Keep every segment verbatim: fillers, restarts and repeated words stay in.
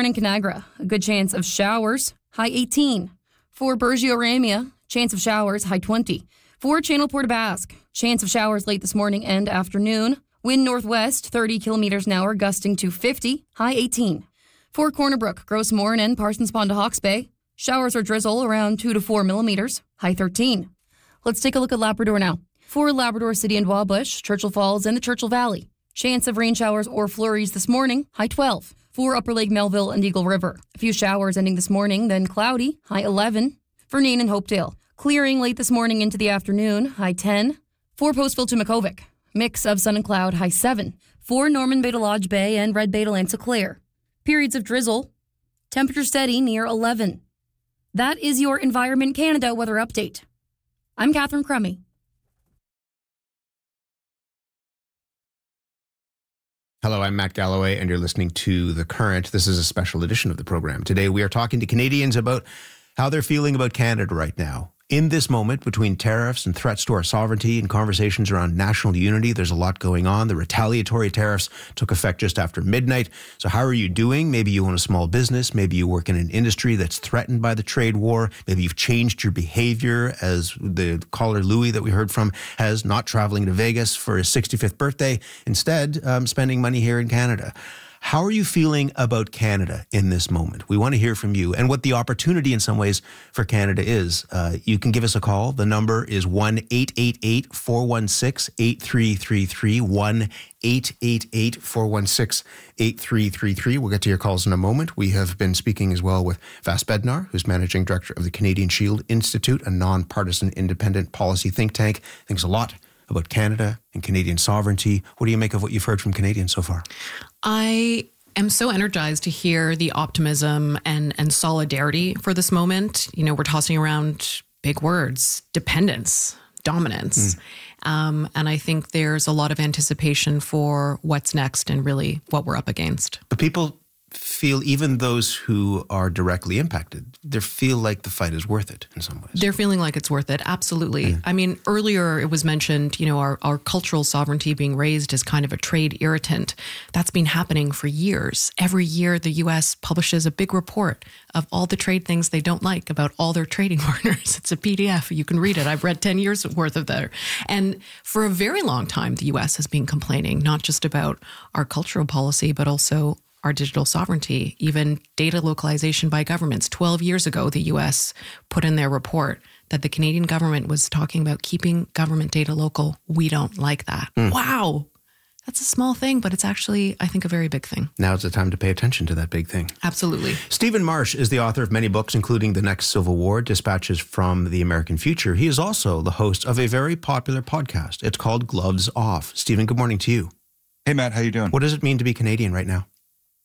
Cairn and Canagra, a good chance of showers, high eighteen. For Bergio-Ramia, chance of showers, high twenty. For Channel Port aux Basques, chance of showers late this morning and afternoon. Wind northwest, thirty kilometers an hour, gusting to fifty, high eighteen. For Corner Brook, Gros Morne and Parsons Pond to Hawke's Bay, showers or drizzle around two to four millimeters, high thirteen. Let's take a look at Labrador now. For Labrador City and Wabush, Churchill Falls and the Churchill Valley, chance of rain showers or flurries this morning, high twelve. For Upper Lake Melville and Eagle River, a few showers ending this morning, then cloudy, high eleven. For Nain and Hopedale, clearing late this morning into the afternoon, high ten. For Postville to Makovic, mix of sun and cloud, high seven. For Norman Bay to Lodge Bay and Red Bay to Lansa Clare, periods of drizzle, temperature steady near eleven. That is your Environment Canada weather update. I'm Catherine Crummy. Hello, I'm Matt Galloway, and you're listening to The Current. This is a special edition of the program. Today, we are talking to Canadians about how they're feeling about Canada right now. In this moment, between tariffs and threats to our sovereignty and conversations around national unity, there's a lot going on. The retaliatory tariffs took effect just after midnight. So how are you doing? Maybe you own a small business. Maybe you work in an industry that's threatened by the trade war. Maybe you've changed your behavior, as the caller Louis that we heard from has, not traveling to Vegas for his sixty-fifth birthday, instead um, spending money here in Canada. How are you feeling about Canada in this moment? We want to hear from you and what the opportunity in some ways for Canada is. Uh, you can give us a call. The number is one eight eight eight, four one six, eight three three three, one eight eight eight, four one six, eight three three three. We'll get to your calls in a moment. We have been speaking as well with Vas Bednar, who's Managing Director of the Canadian Shield Institute, a nonpartisan independent policy think tank. Thinks a lot about Canada and Canadian sovereignty. What do you make of what you've heard from Canadians so far? I am so energized to hear the optimism and, and solidarity for this moment. You know, we're tossing around big words, dependence, dominance. Mm. Um, and I think there's a lot of anticipation for what's next and really what we're up against. But people feel, even those who are directly impacted, they feel like the fight is worth it in some ways. They're feeling like it's worth it. Absolutely. Mm. I mean, earlier it was mentioned, you know, our, our cultural sovereignty being raised as kind of a trade irritant. That's been happening for years. Every year, the U S publishes a big report of all the trade things they don't like about all their trading partners. It's a P D F. You can read it. I've read ten years worth of that. And for a very long time, the U S has been complaining, not just about our cultural policy, but also our digital sovereignty, even data localization by governments. twelve years ago, the U S put in their report that the Canadian government was talking about keeping government data local. We don't like that. Mm. Wow. That's a small thing, but it's actually, I think, a very big thing. Now's the time to pay attention to that big thing. Absolutely. Stephen Marsh is the author of many books, including The Next Civil War, Dispatches from the American Future. He is also the host of a very popular podcast. It's called Gloves Off. Stephen, good morning to you. Hey, Matt. How you doing? What does it mean to be Canadian right now?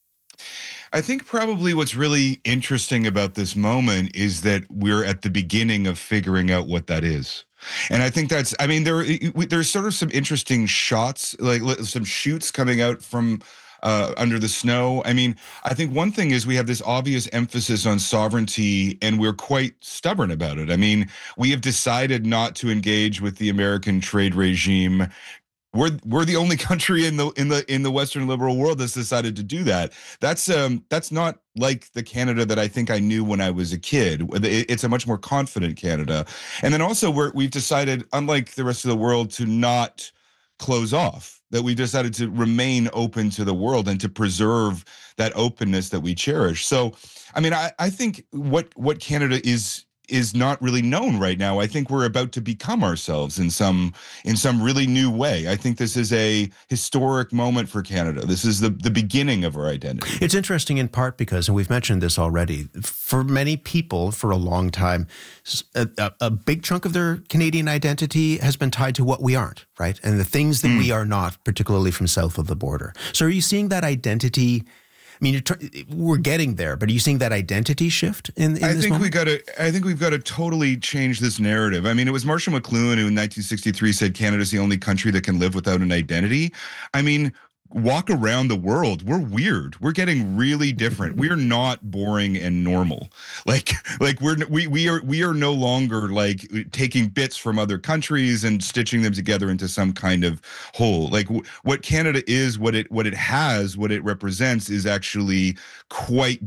I think probably what's really interesting about this moment is that we're at the beginning of figuring out what that is. And I think that's, I mean, there there's sort of some interesting shots, like some shoots coming out from uh, under the snow. I mean, I think one thing is we have this obvious emphasis on sovereignty, and we're quite stubborn about it. I mean, we have decided not to engage with the American trade regime. We're we're the only country in the in the in the Western liberal world that's decided to do that. That's um that's not like the Canada that I think I knew when I was a kid. It's a much more confident Canada. And then also we're we've decided, unlike the rest of the world, to not close off. That we decided to remain open to the world and to preserve that openness that we cherish. So, I mean, I I think what what Canada is. is not really known right now. I think we're about to become ourselves in some in some really new way. I think this is a historic moment for Canada. This is the, the beginning of our identity. It's interesting in part because, and we've mentioned this already, for many people for a long time, a, a, a big chunk of their Canadian identity has been tied to what we aren't, right? And the things that mm. we are not, particularly from south of the border. So are you seeing that identity? I mean, we're getting there, but are you seeing that identity shift in, in I this think moment? we got to. I think we've got to totally change this narrative. I mean, it was Marshall McLuhan who in nineteen sixty-three said Canada's the only country that can live without an identity. I mean, walk around the world. We're weird. We're getting really different. We're not boring and normal. Like, like we're we we are we are no longer like taking bits from other countries and stitching them together into some kind of whole. Like w- what Canada is, what it what it has, what it represents is actually quite